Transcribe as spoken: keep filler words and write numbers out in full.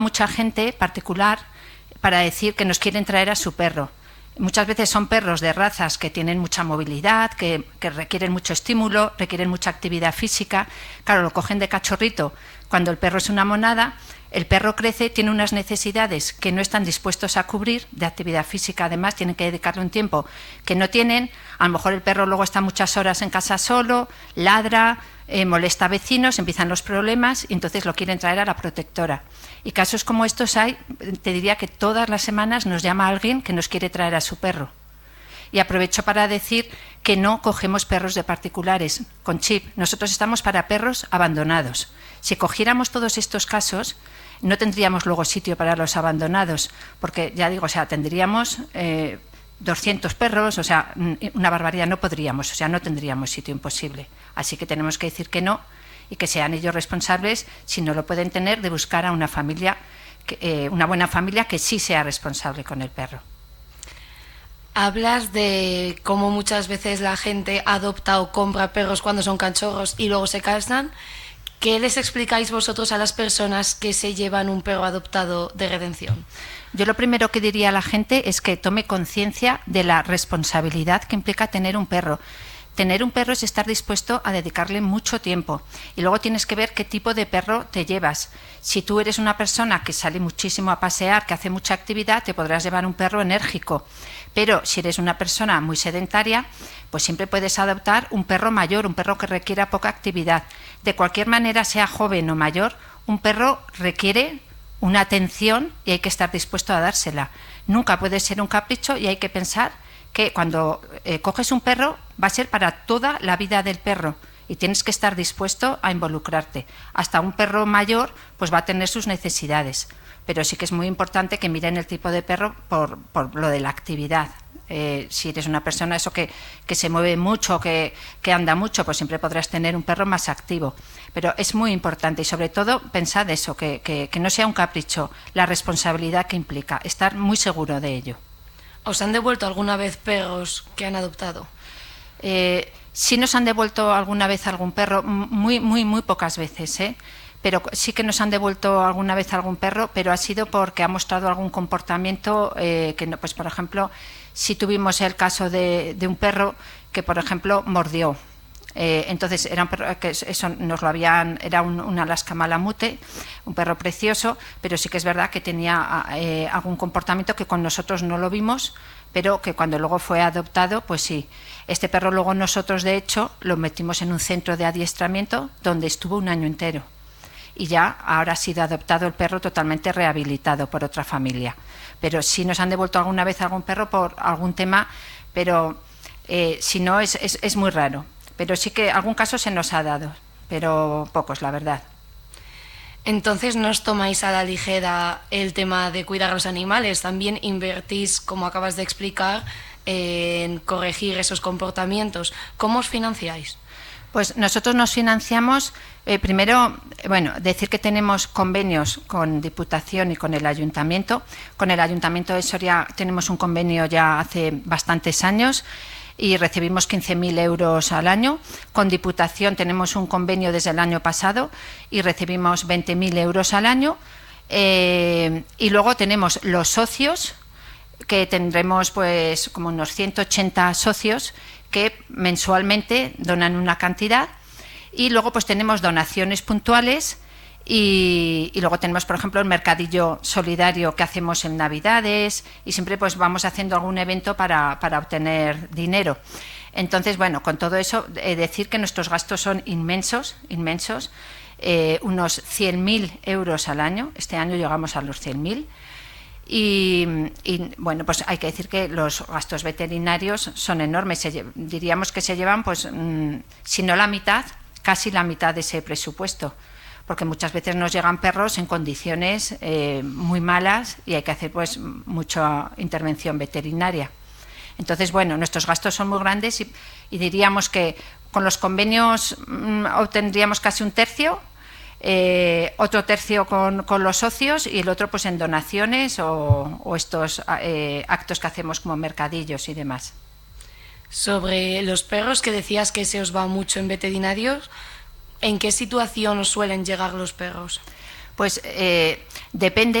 mucha gente particular para decir que nos quieren traer a su perro. Muchas veces son perros de razas que tienen mucha movilidad, que, que requieren mucho estímulo, requieren mucha actividad física. Claro, lo cogen de cachorrito cuando el perro es una monada. El perro crece, tiene unas necesidades que no están dispuestos a cubrir, de actividad física además, tienen que dedicarle un tiempo que no tienen. A lo mejor el perro luego está muchas horas en casa solo, ladra, eh, molesta a vecinos, empiezan los problemas y entonces lo quieren traer a la protectora. Y casos como estos hay, te diría que todas las semanas nos llama alguien que nos quiere traer a su perro. Y aprovecho para decir que no cogemos perros de particulares con chip. Nosotros estamos para perros abandonados. Si cogiéramos todos estos casos, no tendríamos luego sitio para los abandonados, porque ya digo, o sea, tendríamos eh, doscientos perros, o sea, una barbaridad, no podríamos, o sea, no tendríamos sitio, imposible. Así que tenemos que decir que no y que sean ellos responsables, si no lo pueden tener, de buscar a una familia, que, eh, una buena familia que sí sea responsable con el perro. Hablas de cómo muchas veces la gente adopta o compra perros cuando son cachorros y luego se casan. ¿Qué les explicáis vosotros a las personas que se llevan un perro adoptado de redención? Yo lo primero que diría a la gente es que tome conciencia de la responsabilidad que implica tener un perro. Tener un perro es estar dispuesto a dedicarle mucho tiempo y luego tienes que ver qué tipo de perro te llevas. Si tú eres una persona que sale muchísimo a pasear, que hace mucha actividad, te podrás llevar un perro enérgico. Pero si eres una persona muy sedentaria, pues siempre puedes adoptar un perro mayor, un perro que requiera poca actividad. De cualquier manera, sea joven o mayor, un perro requiere una atención y hay que estar dispuesto a dársela. Nunca puede ser un capricho y hay que pensar que cuando eh, coges un perro va a ser para toda la vida del perro y tienes que estar dispuesto a involucrarte. Hasta un perro mayor pues va a tener sus necesidades, pero sí que es muy importante que miren el tipo de perro por, por lo de la actividad. Eh, si eres una persona eso que, que se mueve mucho, que, que anda mucho, pues siempre podrás tener un perro más activo. Pero es muy importante y sobre todo pensad eso, que, que, que no sea un capricho, la responsabilidad que implica, estar muy seguro de ello. ¿Os han devuelto alguna vez perros que han adoptado? Eh, sí nos han devuelto alguna vez algún perro, muy, muy, muy pocas veces, ¿eh? Pero sí que nos han devuelto alguna vez algún perro, pero ha sido porque ha mostrado algún comportamiento eh, que no, pues por ejemplo, si tuvimos el caso de, de un perro que por ejemplo mordió. Eh, entonces era un perro que eso nos lo habían, era un, un Alaska Malamute, un perro precioso, pero sí que es verdad que tenía eh, algún comportamiento que con nosotros no lo vimos, pero que cuando luego fue adoptado, pues sí. Este perro luego nosotros de hecho lo metimos en un centro de adiestramiento donde estuvo un año entero y ya ahora ha sido adoptado el perro totalmente rehabilitado por otra familia. Pero sí nos han devuelto alguna vez algún perro por algún tema, pero eh, si no es, es, es muy raro. Pero sí que algún caso se nos ha dado, pero pocos, la verdad. Entonces no os tomáis a la ligera el tema de cuidar a los animales, también invertís, como acabas de explicar, en corregir esos comportamientos. ¿Cómo os financiáis? Pues nosotros nos financiamos, eh, primero, bueno, decir que tenemos convenios con Diputación y con el Ayuntamiento. Con el Ayuntamiento de Soria tenemos un convenio ya hace bastantes años y recibimos quince mil euros al año. Con Diputación tenemos un convenio desde el año pasado y recibimos veinte mil euros al año. Eh, y luego tenemos los socios, que tendremos pues como unos ciento ochenta socios que mensualmente donan una cantidad. Y luego pues tenemos donaciones puntuales. Y, y luego tenemos, por ejemplo, el mercadillo solidario que hacemos en Navidades y siempre pues vamos haciendo algún evento para, para obtener dinero. Entonces, bueno, con todo eso, eh, decir que nuestros gastos son inmensos, inmensos, eh, unos cien mil euros al año. Este año llegamos a los cien mil. Y, y bueno, pues hay que decir que los gastos veterinarios son enormes. Se, diríamos que se llevan, pues, mmm, si no la mitad, casi la mitad de ese presupuesto. Porque muchas veces nos llegan perros en condiciones eh, muy malas y hay que hacer pues mucha intervención veterinaria. Entonces, bueno, nuestros gastos son muy grandes y, y diríamos que con los convenios mmm, obtendríamos casi un tercio, eh, otro tercio con, con los socios y el otro pues en donaciones o, o estos eh, actos que hacemos como mercadillos y demás. Sobre los perros que decías que se os va mucho en veterinarios, ¿en qué situación os suelen llegar los perros? Pues eh, depende.